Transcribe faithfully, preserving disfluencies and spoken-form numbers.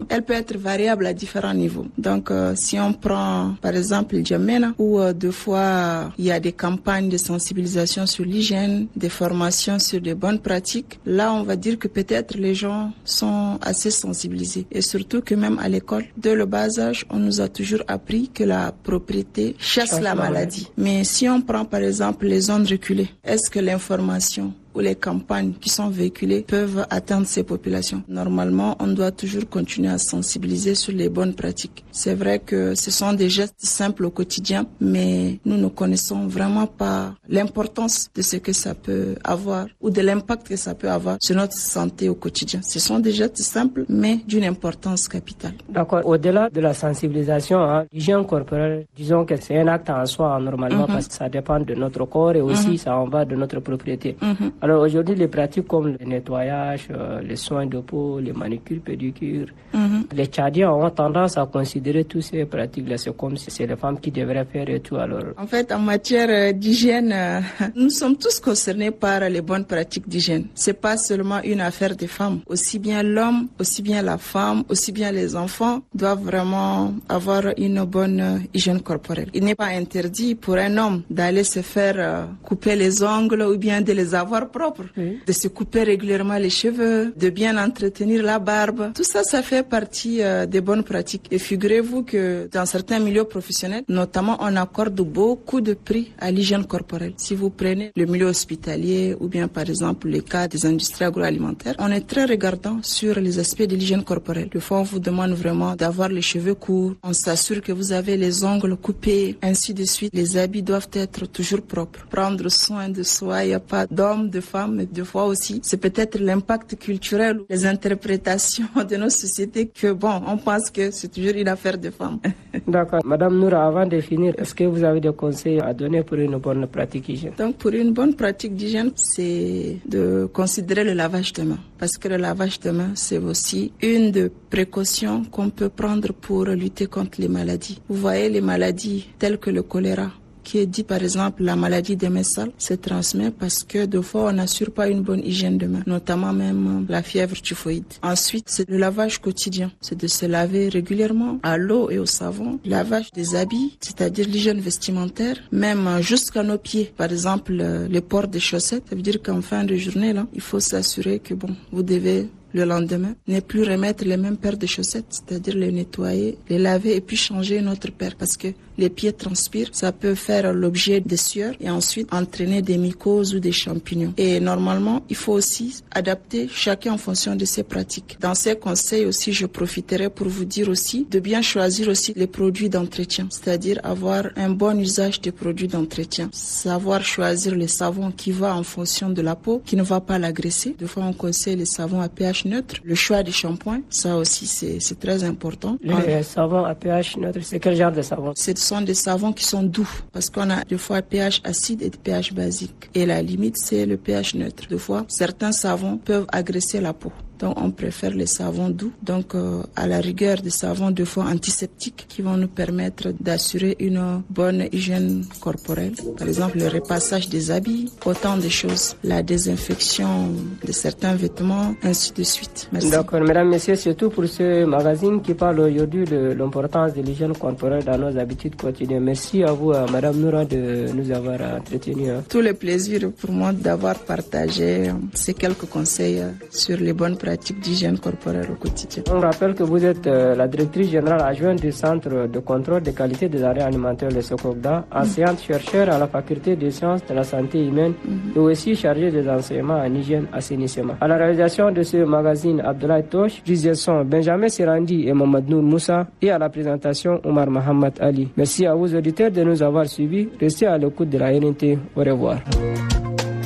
elle peut être variable à différents niveaux. Donc, euh, si on prend, par exemple, le Djamena, où euh, deux fois, il y a des campagnes de sensibilisation sur l'hygiène, des formations sur des bonnes pratiques, là, on va dire que peut-être les gens sont assez sensibilisés. Et surtout que même à l'école, dès le bas âge, on nous a toujours appris que la propriété chasse, chasse la, la maladie. maladie. Mais si on prend, par exemple, les zones reculées, est-ce que l'information ou les campagnes qui sont véhiculées peuvent atteindre ces populations? Normalement, on doit toujours continuer à sensibiliser sur les bonnes pratiques. C'est vrai que ce sont des gestes simples au quotidien, mais nous ne connaissons vraiment pas l'importance de ce que ça peut avoir ou de l'impact que ça peut avoir sur notre santé au quotidien. Ce sont des gestes simples, mais d'une importance capitale. D'accord. Au-delà de la sensibilisation, hein, l'hygiène corporelle, disons que c'est un acte en soi normalement, mm-hmm. parce que ça dépend de notre corps et aussi mm-hmm. ça en va de notre propriété. Mm-hmm. Alors aujourd'hui, les pratiques comme le nettoyage, euh, les soins de peau, les manicures, pédicures, mm-hmm. les Tchadiens ont tendance à considérer toutes ces pratiques-là. C'est comme si c'est les femmes qui devraient faire et tout. Alors, en fait, en matière d'hygiène, euh, nous sommes tous concernés par les bonnes pratiques d'hygiène. C'est pas seulement une affaire des femmes. Aussi bien l'homme, aussi bien la femme, aussi bien les enfants doivent vraiment avoir une bonne hygiène corporelle. Il n'est pas interdit pour un homme d'aller se faire euh, couper les ongles ou bien de les avoir propres, oui. de se couper régulièrement les cheveux, de bien entretenir la barbe. Tout ça, ça fait partie euh, des bonnes pratiques. Et figurez-vous que dans certains milieux professionnels, notamment, on accorde beaucoup de prix à l'hygiène corporelle. Si vous prenez le milieu hospitalier ou bien par exemple le cas des industries agroalimentaires, on est très regardant sur les aspects de l'hygiène corporelle. Des fois, on vous demande vraiment d'avoir les cheveux courts, on s'assure que vous avez les ongles coupés, ainsi de suite. Les habits doivent être toujours propres. Prendre soin de soi, il n'y a pas d'homme, de femme, mais deux fois aussi, c'est peut-être l'impact culturel, les interprétations de nos sociétés que bon, on pense que c'est toujours une affaire de femmes. D'accord. Madame Noura, avant de finir, est-ce que vous avez des conseils à donner pour une bonne pratique d'hygiène? Donc, pour une bonne pratique d'hygiène, c'est de considérer le lavage de mains. Parce que le lavage de mains, c'est aussi une des précautions qu'on peut prendre pour lutter contre les maladies. Vous voyez, les maladies telles que le choléra, qui est dit par exemple la maladie des mains sales, se transmet parce que deux fois on n'assure pas une bonne hygiène de main, notamment même la fièvre typhoïde. Ensuite, c'est le lavage quotidien, c'est de se laver régulièrement à l'eau et au savon, lavage des habits, c'est-à-dire l'hygiène vestimentaire, même jusqu'à nos pieds. Par exemple, le port des chaussettes, ça veut dire qu'en fin de journée, là, il faut s'assurer que bon, vous devez le lendemain, ne plus remettre les mêmes paires de chaussettes, c'est-à-dire les nettoyer, les laver et puis changer une autre paire parce que les pieds transpirent, ça peut faire l'objet de sueur et ensuite entraîner des mycoses ou des champignons. Et normalement, il faut aussi adapter chacun en fonction de ses pratiques. Dans ces conseils aussi, je profiterai pour vous dire aussi de bien choisir aussi les produits d'entretien, c'est-à-dire avoir un bon usage des produits d'entretien, savoir choisir le savon qui va en fonction de la peau, qui ne va pas l'agresser. Des fois, on conseille les savons à pH neutre, le choix des shampoings, ça aussi c'est, c'est très important. Les savons à pH neutre, c'est quel genre de savon? Ce sont des savons qui sont doux parce qu'on a des fois pH acide et pH basique. Et la limite, c'est le pH neutre. Des fois, certains savons peuvent agresser la peau. Donc, on préfère les savons doux. Donc, euh, à la rigueur, des savons deux fois antiseptiques qui vont nous permettre d'assurer une bonne hygiène corporelle. Par exemple, le repassage des habits, autant de choses. La désinfection de certains vêtements, ainsi de suite. Merci. D'accord. Mesdames, Messieurs, c'est tout pour ce magazine qui parle aujourd'hui de l'importance de l'hygiène corporelle dans nos habitudes quotidiennes. Merci à vous, à Madame Noura, de nous avoir entretenus. Hein. Tout le plaisir pour moi d'avoir partagé ces quelques conseils sur les bonnes pratiques pratiques d'hygiène corporelle au quotidien. On rappelle que vous êtes euh, la directrice générale adjointe du Centre de contrôle des qualités des denrées alimentaires, le SOCOGDA, enseignante chercheure à la faculté des sciences de la santé humaine mm-hmm. et aussi chargée des enseignements en hygiène assainissement. À la réalisation de ce magazine, Abdoulaye Tosh, Rizieson, Benjamin Serandi et Mohamed Nour Moussa, et à la présentation, Omar Mohamed Ali. Merci à vous auditeurs de nous avoir suivis. Restez à l'écoute de la R N T. Au revoir.